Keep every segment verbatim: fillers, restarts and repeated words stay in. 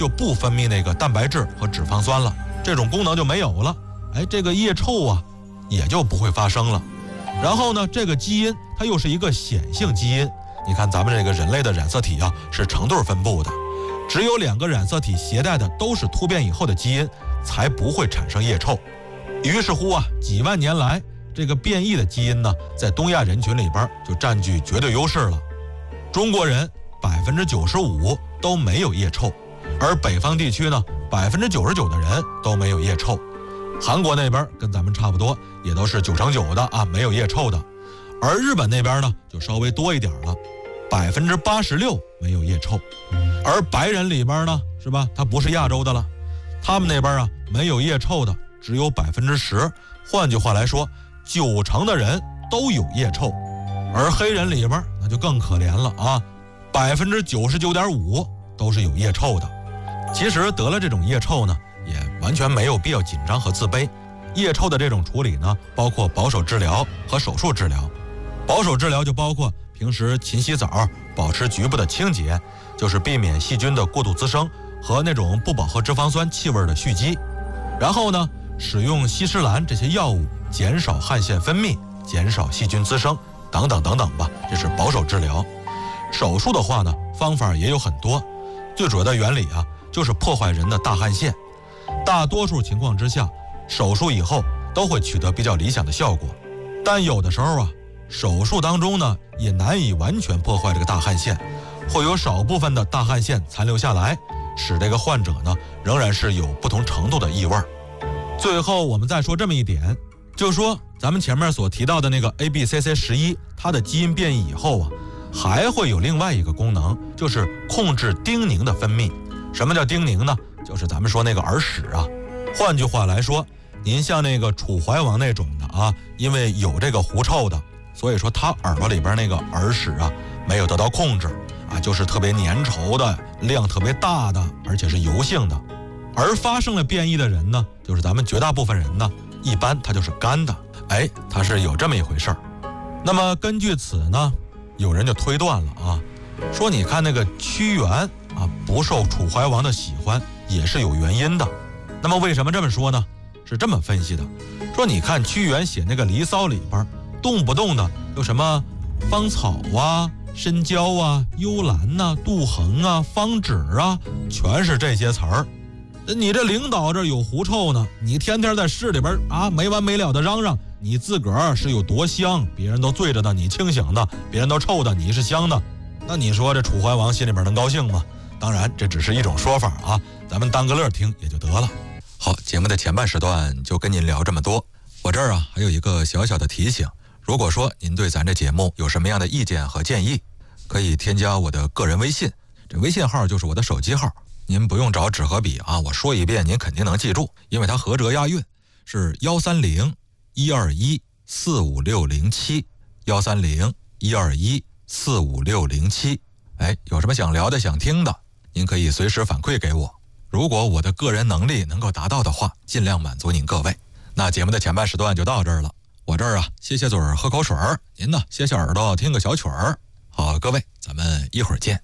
就不分泌那个蛋白质和脂肪酸了，这种功能就没有了。哎，这个腋臭啊也就不会发生了。然后呢，这个基因它又是一个显性基因，你看咱们这个人类的染色体啊是成对分布的，只有两个染色体携带的都是突变以后的基因，才不会产生腋臭。于是乎啊，几万年来这个变异的基因呢，在东亚人群里边就占据绝对优势了。中国人百分之九十五都没有腋臭，而北方地区呢，百分之九十九的人都没有腋臭。韩国那边跟咱们差不多，也都是九成九的啊，没有腋臭的。而日本那边呢，就稍微多一点了，百分之八十六没有腋臭。而白人里边呢，是吧？他不是亚洲的了，他们那边啊，没有腋臭的只有百分之十。换句话来说，九成的人都有腋臭。而黑人里边那就更可怜了啊，百分之九十九点五都是有腋臭的。其实得了这种腋臭呢，也完全没有必要紧张和自卑。腋臭的这种处理呢，包括保守治疗和手术治疗。保守治疗就包括平时勤洗澡，保持局部的清洁，就是避免细菌的过度滋生和那种不饱和脂肪酸气味的蓄积。然后呢，使用西施兰这些药物，减少汗腺分泌，减少细菌滋生等等等等吧，这是保守治疗。手术的话呢，方法也有很多，最主要的原理啊，就是破坏人的大汗腺。大多数情况之下，手术以后都会取得比较理想的效果，但有的时候啊，手术当中呢，也难以完全破坏这个大汗腺，会有少部分的大汗腺残留下来，使这个患者呢，仍然是有不同程度的异味。最后我们再说这么一点，就是说咱们前面所提到的那个 A B C C 十一，它的基因变异以后啊，还会有另外一个功能，就是控制丁宁的分泌。什么叫丁宁呢？就是咱们说那个耳屎啊。换句话来说，您像那个楚怀王那种的啊，因为有这个狐臭的，所以说他耳朵里边那个耳屎啊没有得到控制啊，就是特别粘稠的，量特别大的，而且是油性的。而发生了变异的人呢，就是咱们绝大部分人呢，一般他就是干的，哎，他是有这么一回事儿。那么根据此呢，有人就推断了啊，说你看那个屈原啊，不受楚怀王的喜欢也是有原因的。那么为什么这么说呢？是这么分析的，说你看屈原写那个《离骚》里边，动不动的有什么芳草啊、深郊啊、幽兰呐、啊、杜衡啊、方止啊，全是这些词儿。你这领导这有狐臭呢，你天天在市里边啊没完没了的嚷嚷你自个儿是有多香，别人都醉着的，你清醒的；别人都臭的，你是香的。那你说这楚怀王心里边能高兴吗？当然这只是一种说法啊，咱们当个乐听也就得了。好，节目的前半时段就跟您聊这么多。我这儿啊还有一个小小的提醒，如果说您对咱这节目有什么样的意见和建议，可以添加我的个人微信，这微信号就是我的手机号，您不用找纸和笔啊，我说一遍您肯定能记住，因为它合辙押韵，是幺三零一二一四五六零七，幺三零一二一四五六零七。哎，有什么想聊的、想听的，您可以随时反馈给我。如果我的个人能力能够达到的话，尽量满足您各位。那节目的前半时段就到这儿了，我这儿啊歇歇嘴儿喝口水儿，您呢歇歇耳朵听个小曲儿。好，各位，咱们一会儿见。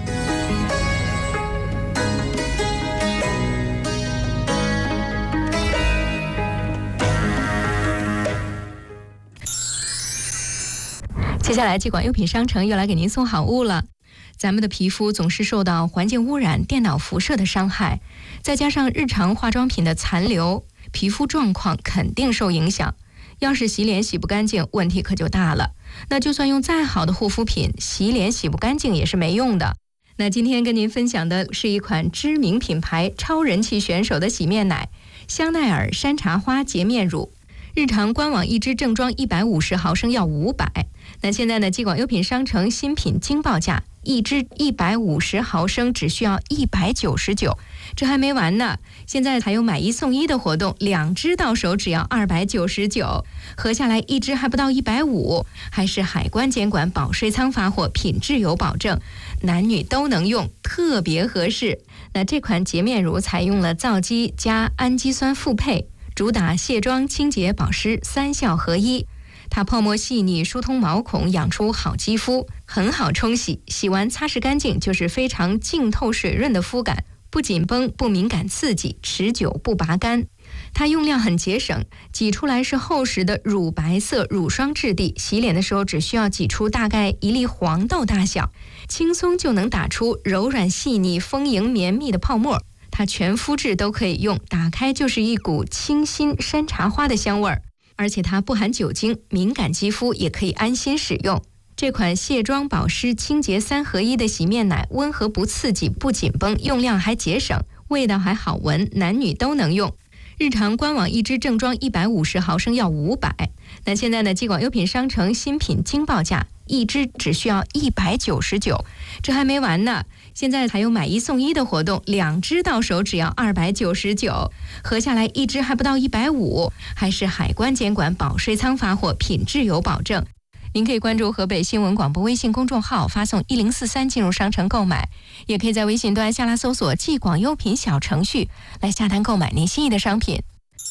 接下来，济广优品商城又来给您送好物了。咱们的皮肤总是受到环境污染、电脑辐射的伤害，再加上日常化妆品的残留，皮肤状况肯定受影响。要是洗脸洗不干净，问题可就大了。那就算用再好的护肤品，洗脸洗不干净也是没用的。那今天跟您分享的是一款知名品牌超人气选手的洗面奶——香奈儿山茶花洁面乳。日常官网一支正装一百五十毫升要五百，那现在呢，济广优品商城新品惊报价，一支一百五十毫升只需要一百九十九。这还没完呢，现在还有买一送一的活动，两支到手只要二百九十九，合下来一支还不到一百五，还是海关监管保税仓发货，品质有保证，男女都能用，特别合适。那这款洁面乳采用了皂基加氨基酸复配，主打卸妆、清洁、保湿三效合一。它泡沫细腻，疏通毛孔，养出好肌肤，很好冲洗，洗完擦拭干净就是非常净透水润的肤感， 不紧绷，不敏感刺激，持久不拔干。它用量很节省，挤出来是厚实的乳白色乳霜质地，洗脸的时候只需要挤出大概一粒黄豆大小，轻松就能打出柔软细腻、丰盈绵密的泡沫。它全肤质都可以用，打开就是一股清新山茶花的香味儿，而且它不含酒精，敏感肌肤也可以安心使用。这款卸妆保湿清洁三合一的洗面奶，温和不刺激，不紧绷，用量还节省，味道还好闻，男女都能用。日常官网一支正装一百五十毫升要五百，那现在呢，寄广优品商城新品惊报价，一支只需要一百九十九，这还没完呢。现在还有买一送一的活动，两支到手只要二百九十九，合下来一支还不到一百五，还是海关监管保税仓发货，品质有保证。您可以关注河北新闻广播微信公众号，发送一零四三进入商城购买，也可以在微信端下拉搜索寄广优品小程序来下单购买您心仪的商品。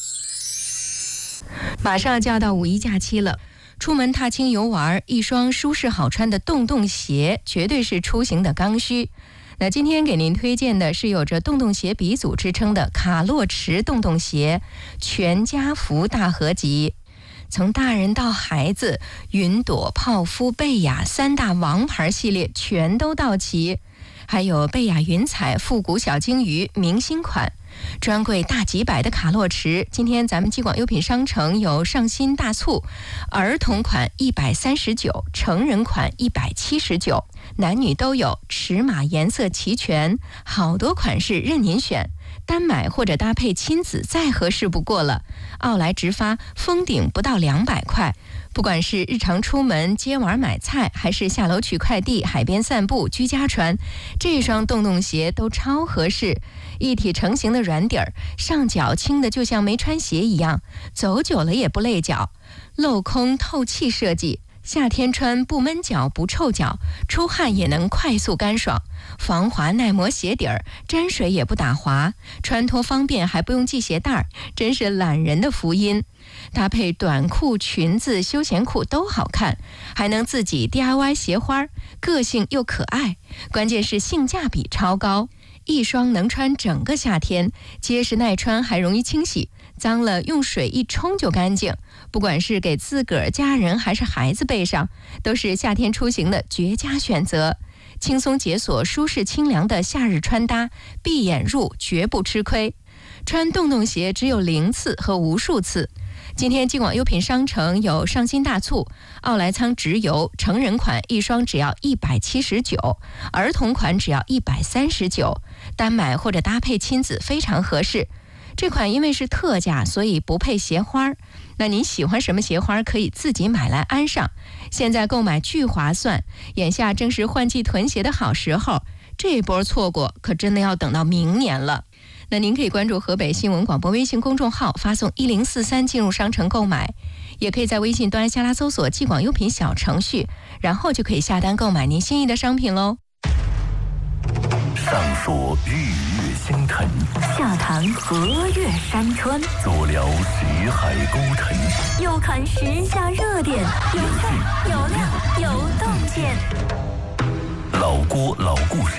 马上就要到五一假期了，出门踏青游玩，一双舒适好穿的洞洞鞋绝对是出行的刚需。那今天给您推荐的是有着洞洞鞋鼻祖之称的卡洛驰洞洞鞋全家福大合集。从大人到孩子，云朵、泡芙、贝雅三大王牌系列全都到齐，还有贝雅云彩、复古小鲸鱼明星款。专柜大几百的卡洛驰，今天咱们寄广优品商城有上新大促，儿童款一百三十九，成人款一百七十九，男女都有，尺码颜色齐全，好多款式任您选，单买或者搭配亲子再合适不过了。奥莱直发，封顶不到两百块。不管是日常出门接娃买菜，还是下楼取快递、海边散步、居家穿，这双洞洞鞋都超合适。一体成型的软底儿，上脚轻的就像没穿鞋一样，走久了也不累脚。镂空透气设计，夏天穿不闷脚不臭脚，出汗也能快速干爽。防滑耐磨鞋底儿，沾水也不打滑，穿脱方便还不用系鞋带儿，真是懒人的福音。搭配短裤、裙子、休闲裤都好看，还能自己 D I Y 鞋花，个性又可爱，关键是性价比超高。一双能穿整个夏天，结实耐穿还容易清洗，脏了用水一冲就干净。不管是给自个儿、家人还是孩子背上，都是夏天出行的绝佳选择。轻松解锁、舒适清凉的夏日穿搭，闭眼入绝不吃亏。穿洞洞鞋只有零次和无数次。今天寄广优品商城有上新大促，奥莱仓直邮成人款一双只要一百七十九，儿童款只要一百三十九，单买或者搭配亲子非常合适。这款因为是特价，所以不配鞋花，那您喜欢什么鞋花可以自己买来安上，现在购买巨划算，眼下正是换季囤鞋的好时候，这波错过可真的要等到明年了。那您可以关注河北新闻广播微信公众号，发送一零四三进入商城购买，也可以在微信端下拉搜索寄广优品小程序，然后就可以下单购买您心仪的商品喽。 上说日月星辰， 下谈河岳山川， 左聊识海沟沉， 右看时下热点，有趣有料有洞见。 老郭老故事。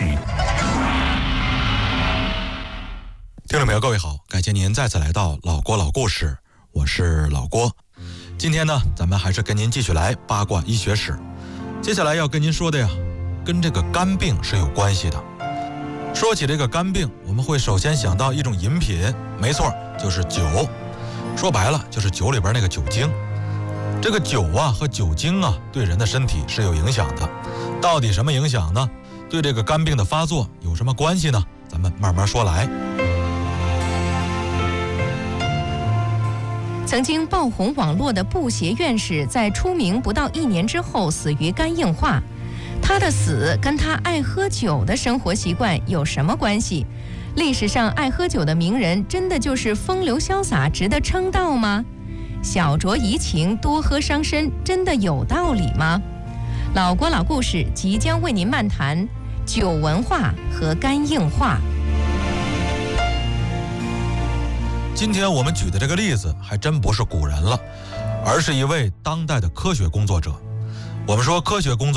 听众朋友各位好，感谢您再次来到老郭老故事，我是老郭。今天呢，咱们还是跟您继续来八卦医学史。接下来要跟您说的呀，跟这个肝病是有关系的。说起这个肝病，我们会首先想到一种饮品，没错，就是酒。说白了，就是酒里边那个酒精。这个酒啊和酒精啊，对人的身体是有影响的。到底什么影响呢？对这个肝病的发作有什么关系呢？咱们慢慢说来。 曾经爆红网络的布鞋院士，在出名不到一年之后死于肝硬化。他的死跟他爱喝酒的生活习惯有什么关系？历史上爱喝酒的名人真的就是风流潇洒，值得称道吗？小酌怡情，多喝伤身，真的有道理吗？老郭老故事即将为您漫谈酒文化和肝硬化。 今天我们举的这个例子还真不是古人了，而是一位当代的科学工作者。我们说科学工作者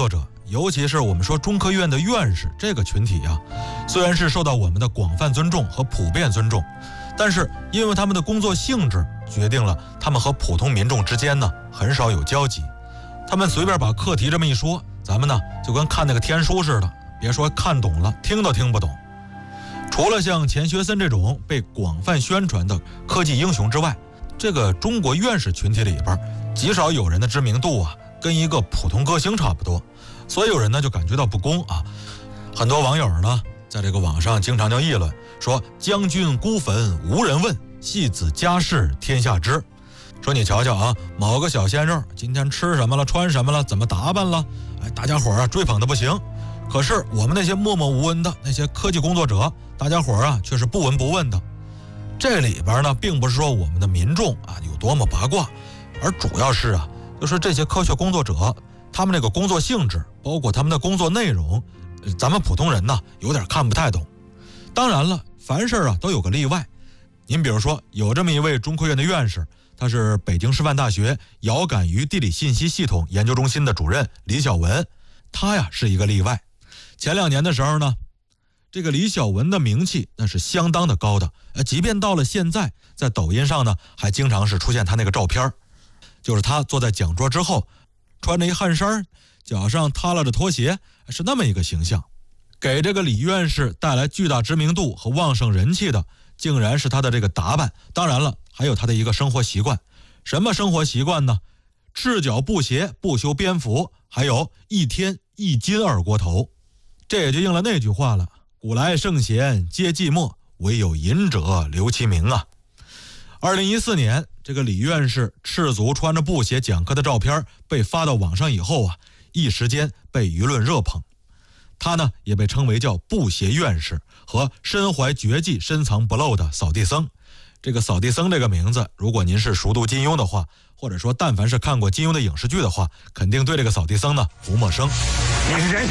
尤其是我们说中科院的院士这个群体啊，虽然是受到我们的广泛尊重和普遍尊重，但是因为他们的工作性质决定了他们和普通民众之间呢很少有交集。他们随便把课题这么一说，咱们呢就跟看那个天书似的，别说看懂了，听都听不懂。除了像钱学森这种被广泛宣传的科技英雄之外，这个中国院士群体里边极少有人的知名度啊跟一个普通歌星差不多，所以有人呢就感觉到不公啊。很多网友呢在这个网上经常就议论说，将军孤坟无人问，戏子家事天下知。说你瞧瞧啊，某个小鲜肉今天吃什么了，穿什么了，怎么打扮了，哎，大家伙啊追捧的不行。可是我们那些默默无闻的那些科技工作者，大家伙啊却是不闻不问的。这里边呢并不是说我们的民众啊有多么八卦，而主要是啊就是这些科学工作者他们这个工作性质，包括他们的工作内容，咱们普通人呢有点看不太懂。当然了，凡事啊都有个例外。您比如说有这么一位中科院的院士，他是北京师范大学遥感与地理信息系统研究中心的主任李小文，他呀是一个例外。前两年的时候呢，这个李小文的名气那是相当的高的，呃，即便到了现在，在抖音上呢还经常是出现他那个照片，就是他坐在讲桌之后，穿着一汗衫，脚上踏拉着拖鞋，是那么一个形象。给这个李院士带来巨大知名度和旺盛人气的，竟然是他的这个打扮，当然了，还有他的一个生活习惯。什么生活习惯呢？赤脚布鞋，不修边幅，还有一天一斤二锅头。这也就应了那句话了，古来圣贤皆寂寞，唯有饮者留其名啊。二零一四年，这个李院士赤足穿着布鞋讲课的照片被发到网上以后啊，一时间被舆论热捧。他呢也被称为叫布鞋院士和身怀绝技深藏不露的扫地僧。这个扫地僧这个名字，如果您是熟读金庸的话，或者说但凡是看过金庸的影视剧的话，肯定对这个扫地僧呢不陌生。 你是谁？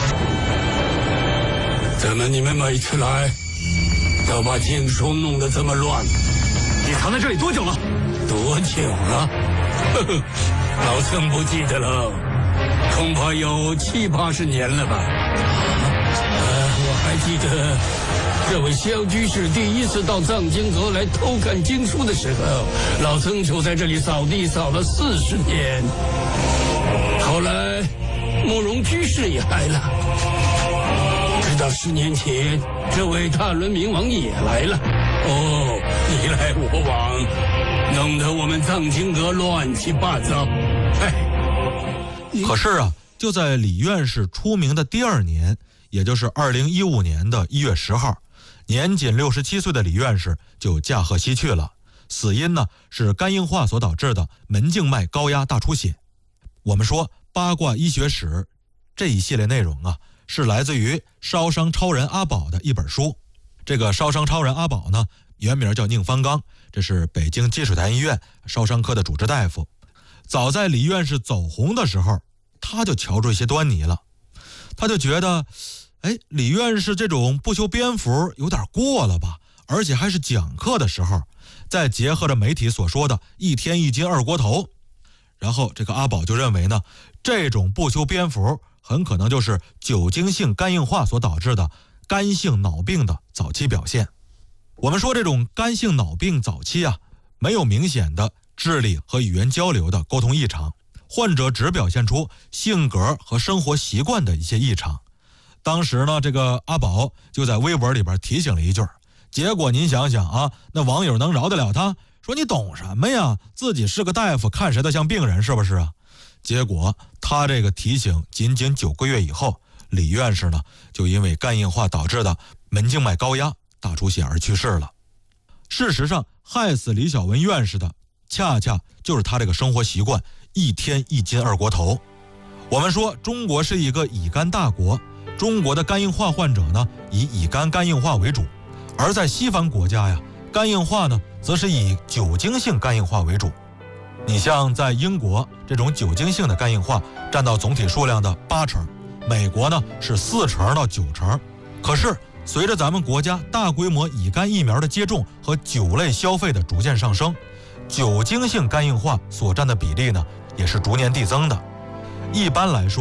怎么你们每次来都把经书弄得这么乱？ 你藏在这里多久了？ 多久了？呵呵，老僧不记得了，恐怕有七八十年了吧。呃，我还记得这位萧居士第一次到藏经阁来偷看经书的时候，老僧就在这里扫地扫了四十年。后来慕容居士也来了，直到十年前这位大伦明王也来了。哦，你来我往，弄得我们藏经阁乱七八糟。哎， 可是啊，就在李院士出名的第二年，也就是二零一五年的一月十号，年仅六十七岁的李院士就驾鹤西去了。死因呢是肝硬化所导致的门静脉高压大出血。我们说八卦医学史这一系列内容啊，是来自于烧伤超人阿宝的一本书。这个烧伤超人阿宝呢，原名叫宁方刚，这是北京积水潭医院烧伤科的主治大夫。早在李院士走红的时候，他就瞧出一些端倪了。他就觉得，哎，李院士这种不修边幅有点过了吧，而且还是讲课的时候，再结合着媒体所说的一天一斤二锅头，然后这个阿宝就认为呢，这种不修边幅很可能就是酒精性肝硬化所导致的肝性脑病的早期表现。我们说这种肝性脑病早期啊，没有明显的智力和语言交流的沟通异常，患者只表现出性格和生活习惯的一些异常。当时呢，这个阿宝就在微博里边提醒了一句，结果您想想啊，那网友能饶得了他？说你懂什么呀？自己是个大夫，看谁都像病人，是不是啊？结果他这个提醒仅仅九个月以后，李院士呢就因为肝硬化导致的门静脉高压大出血而去世了。事实上，害死李小文院士的恰恰就是他这个生活习惯，一天一斤二锅头。我们说中国是一个乙肝大国，中国的肝硬化患者呢以乙肝肝硬化为主，而在西方国家呀，肝硬化呢则是以酒精性肝硬化为主。你像在英国，这种酒精性的肝硬化占到总体数量的八成，美国呢是四成到九成。可是随着咱们国家大规模乙肝疫苗的接种和酒类消费的逐渐上升，酒精性肝硬化所占的比例呢也是逐年递增的。一般来说，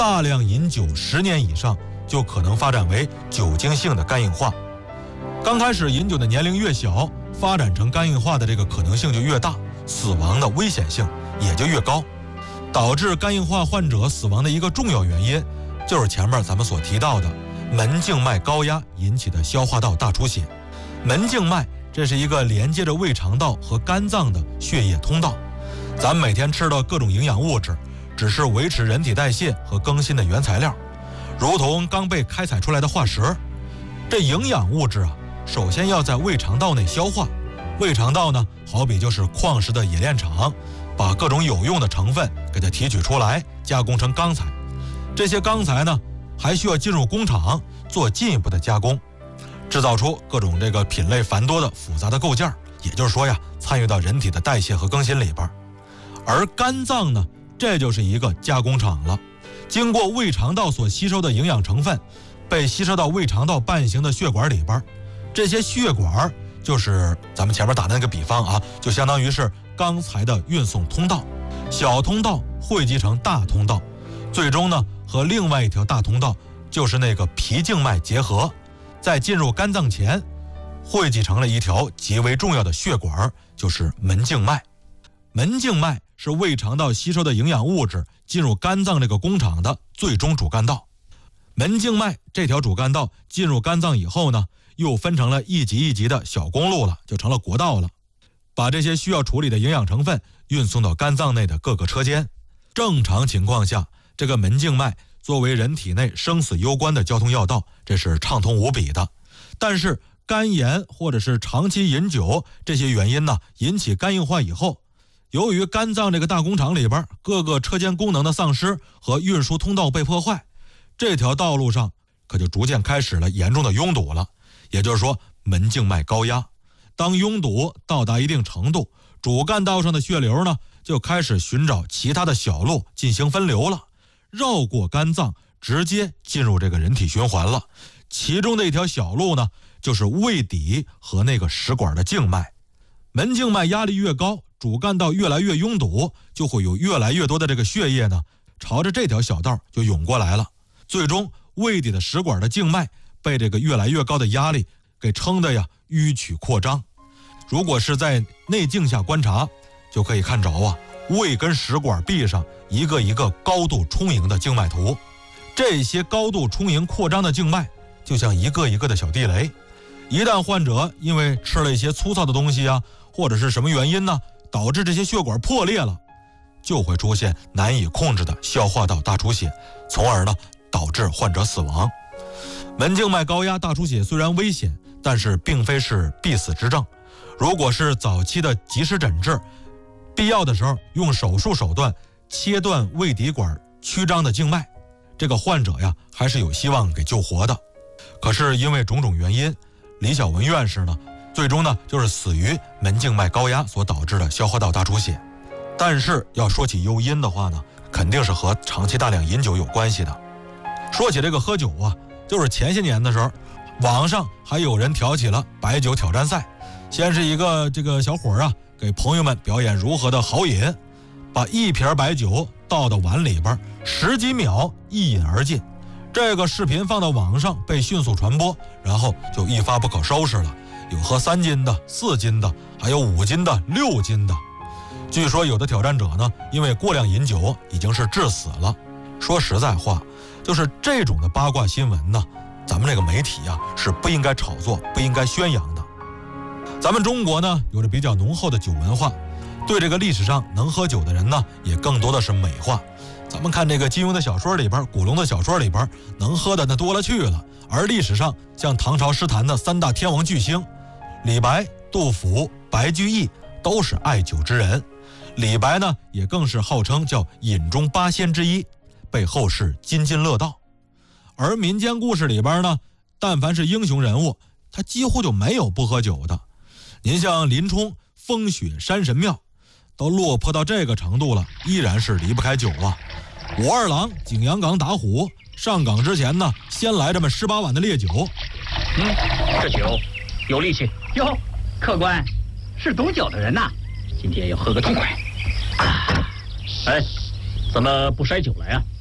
大量饮酒十年以上就可能发展为酒精性的肝硬化。刚开始饮酒的年龄越小，发展成肝硬化的这个可能性就越大，死亡的危险性也就越高。导致肝硬化患者死亡的一个重要原因，就是前面咱们所提到的门静脉高压引起的消化道大出血。门静脉这是一个连接着胃肠道和肝脏的血液通道，咱们每天吃的各种营养物质只是维持人体代谢和更新的原材料，如同刚被开采出来的化石。这营养物质啊，首先要在胃肠道内消化。胃肠道呢，好比就是矿石的冶炼厂，把各种有用的成分给它提取出来，加工成钢材。这些钢材呢，还需要进入工厂做进一步的加工，制造出各种这个品类繁多的复杂的构件，也就是说呀，参与到人体的代谢和更新里边。而肝脏呢，这就是一个加工厂了，经过胃肠道所吸收的营养成分，被吸收到胃肠道半形的血管里边。这些血管就是咱们前面打的那个比方啊，就相当于是钢材的运送通道，小通道汇集成大通道，最终呢和另外一条大通道就是那个脾静脉结合，在进入肝脏前汇集成了一条极为重要的血管，就是门静脉。门静脉是胃肠道吸收的营养物质进入肝脏这个工厂的最终主干道。门静脉这条主干道进入肝脏以后呢，又分成了一级一级的小公路了，就成了国道了，把这些需要处理的营养成分运送到肝脏内的各个车间。正常情况下，这个门静脉作为人体内生死攸关的交通要道，这是畅通无比的。但是肝炎或者是长期饮酒这些原因呢，引起肝硬化以后，由于肝脏这个大工厂里边各个车间功能的丧失和运输通道被破坏，这条道路上可就逐渐开始了严重的拥堵了。也就是说，门静脉高压，当拥堵到达一定程度，主干道上的血流呢，就开始寻找其他的小路进行分流了，绕过肝脏，直接进入这个人体循环了。其中的一条小路呢，就是胃底和那个食管的静脉。门静脉压力越高，主干道越来越拥堵，就会有越来越多的这个血液呢，朝着这条小道就涌过来了。最终，胃底的食管的静脉被这个越来越高的压力给撑得呀迂曲扩张。如果是在内镜下观察，就可以看着啊，胃跟食管壁上一个一个高度充盈的静脉图。这些高度充盈扩张的静脉，就像一个一个的小地雷。一旦患者因为吃了一些粗糙的东西啊，或者是什么原因呢，导致这些血管破裂了，就会出现难以控制的消化道大出血，从而呢导致患者死亡。门静脉高压大出血虽然危险，但是并非是必死之症。如果是早期的及时诊治，必要的时候用手术手段切断胃底管曲张的静脉，这个患者呀还是有希望给救活的。可是因为种种原因，李小文院士呢，最终呢就是死于门静脉高压所导致的消化道大出血。但是要说起诱因的话呢，肯定是和长期大量饮酒有关系的。说起这个喝酒啊，就是前些年的时候，网上还有人挑起了白酒挑战赛。先是一个这个小伙啊，给朋友们表演如何的豪饮，把一瓶白酒倒到碗里边，十几秒一饮而尽。这个视频放到网上被迅速传播，然后就一发不可收拾了。有喝三斤的、四斤的，还有五斤的、六斤的。据说有的挑战者呢，因为过量饮酒已经是致死了。说实在话，就是这种的八卦新闻呢，咱们这个媒体啊是不应该炒作、不应该宣扬的。咱们中国呢有着比较浓厚的酒文化，对这个历史上能喝酒的人呢也更多的是美化。咱们看这个金庸的小说里边、古龙的小说里边，能喝的那多了去了。而历史上像唐朝诗坛的三大天王巨星，李白、杜甫、白居易都是爱酒之人。李白呢也更是号称叫饮中八仙之一，被后世津津乐道。而民间故事里边呢，但凡是英雄人物，他几乎就没有不喝酒的。您像林冲风雪山神庙，都落魄到这个程度了，依然是离不开酒啊。武二郎景阳冈打虎，上岗之前呢，先来这么十八碗的烈酒。 嗯，这酒有力气哟。客官是懂酒的人呐，今天要喝个痛快。啊，哎，怎么不筛酒来啊？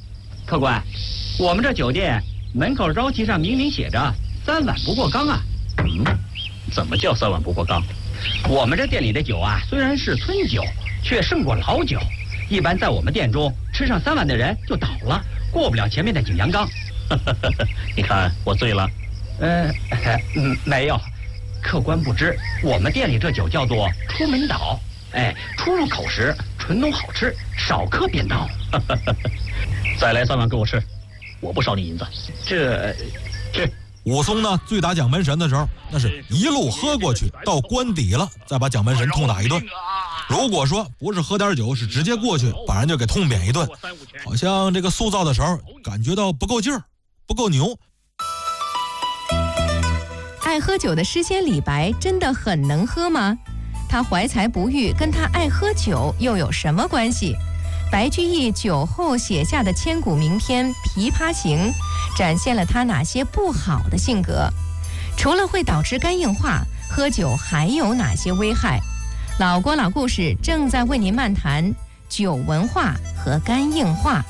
客官，我们这酒店门口招旗上明明写着三碗不过冈啊。嗯，怎么叫三碗不过冈？我们这店里的酒啊，虽然是村酒，却胜过老酒。一般在我们店中吃上三碗的人就倒了，过不了前面的景阳冈。你看我醉了？呃，嗯，没有。客官不知，我们店里这酒叫做出门倒。哎，出入口时醇浓好吃，少客便倒。再来三碗给我吃，我不少你银子。这，这。 武松呢，醉打蒋门神的时候，那是一路喝过去，到官邸了，再把蒋门神痛打一顿。如果说不是喝点酒，是直接过去把人就给痛扁一顿，好像这个塑造的时候感觉到不够劲儿，不够牛。 爱喝酒的诗仙李白真的很能喝吗？他怀才不遇跟他爱喝酒又有什么关系？白居易酒后写下的千古名篇《琵琶行》，展现了他哪些不好的性格？除了会导致肝硬化，喝酒还有哪些危害？老郭老故事正在为您漫谈酒文化和肝硬化。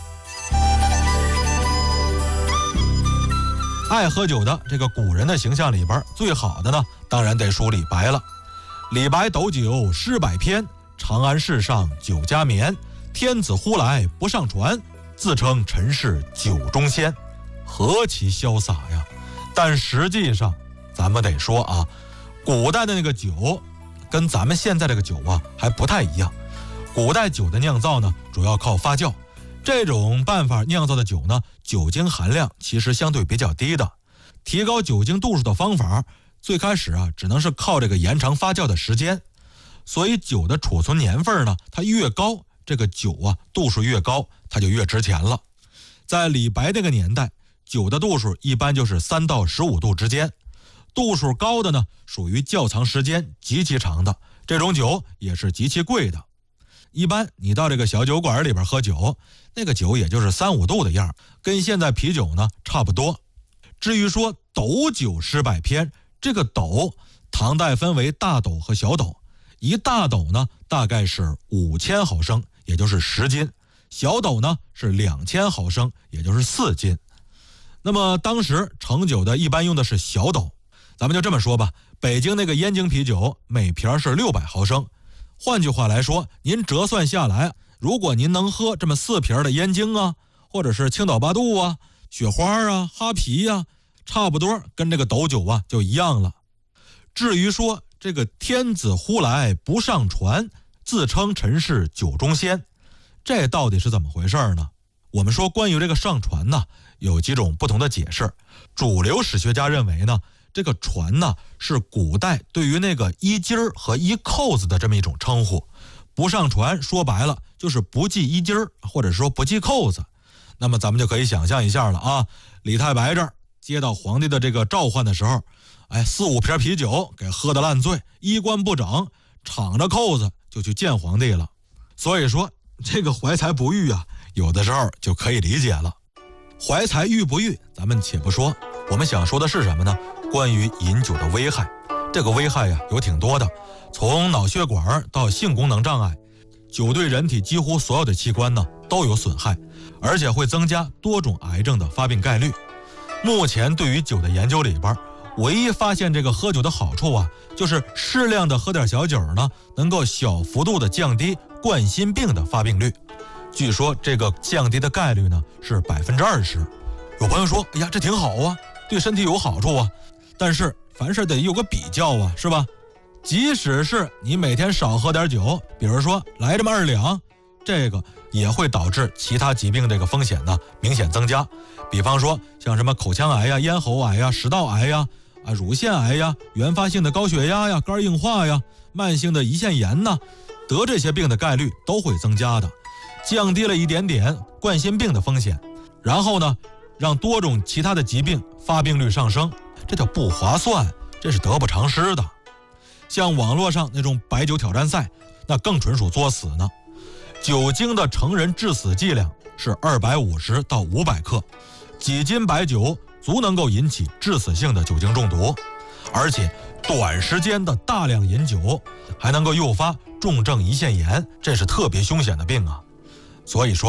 爱喝酒的这个古人的形象里边，最好的呢，当然得数李白了。李白斗酒诗百篇，长安市上酒家眠。天子呼来不上船，自称臣是酒中仙，何其潇洒呀！但实际上，咱们得说啊，古代的那个酒，跟咱们现在这个酒啊还不太一样。古代酒的酿造呢，主要靠发酵，这种办法酿造的酒呢，酒精含量其实相对比较低的。提高酒精度数的方法，最开始啊，只能是靠这个延长发酵的时间。所以酒的储存年份呢，它越高，这个酒啊度数越高，它就越值钱了。在李白这个年代，酒的度数一般就是三到十五度之间，度数高的呢，属于窖藏时间极其长的，这种酒也是极其贵的。一般你到这个小酒馆里边喝酒，那个酒也就是三五度的样，跟现在啤酒呢差不多。至于说斗酒诗百篇，这个斗唐代分为大斗和小斗，一大斗呢大概是五千毫升，也就是十斤，小斗呢是两千毫升，也就是四斤。那么当时盛酒的一般用的是小斗，咱们就这么说吧，北京那个燕京啤酒每瓶是六百毫升，换句话来说，您折算下来，如果您能喝这么四瓶的燕京啊，或者是青岛八度啊、雪花啊、哈啤啊，差不多跟这个斗酒啊就一样了。至于说这个天子呼来不上船，自称臣是酒中仙，这到底是怎么回事呢？我们说关于这个上船呢，有几种不同的解释。主流史学家认为呢，这个船呢是古代对于那个衣襟儿和衣扣子的这么一种称呼，不上船说白了就是不系衣襟儿，或者说不系扣子。那么咱们就可以想象一下了啊，李太白这儿接到皇帝的这个召唤的时候，哎，四五瓶啤酒给喝得烂醉，衣冠不整，敞着扣子就去见皇帝了。所以说这个怀才不遇啊，有的时候就可以理解了。怀才遇不遇咱们且不说，我们想说的是什么呢？关于饮酒的危害。这个危害呀有挺多的，从脑血管到性功能障碍，酒对人体几乎所有的器官呢都有损害，而且会增加多种癌症的发病概率。目前对于酒的研究里边，唯一发现这个喝酒的好处啊，就是适量的喝点小酒呢，能够小幅度的降低冠心病的发病率。据说这个降低的概率呢是百分之二十。有朋友说，哎呀，这挺好啊，对身体有好处啊。但是凡事得有个比较啊，是吧？即使是你每天少喝点酒，比如说来这么二两，这个也会导致其他疾病这个风险呢明显增加。比方说像什么口腔癌呀、咽喉癌呀、食道癌呀、啊乳腺癌呀、原发性的高血压呀、肝硬化呀、慢性的胰腺炎呐，得这些病的概率都会增加的。降低了一点点冠心病的风险，然后呢，让多种其他的疾病发病率上升，这叫不划算，这是得不偿失的。像网络上那种白酒挑战赛，那更纯属作死呢。酒精的成人致死剂量是二百五十到五百克，几斤白酒足能够引起致死性的酒精中毒，而且短时间的大量饮酒还能够诱发重症胰腺炎，这是特别凶险的病啊。所以说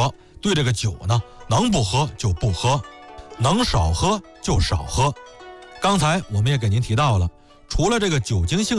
对这个酒呢，能不喝就不喝，能少喝就少喝。刚才我们也给您提到了，除了这个酒精性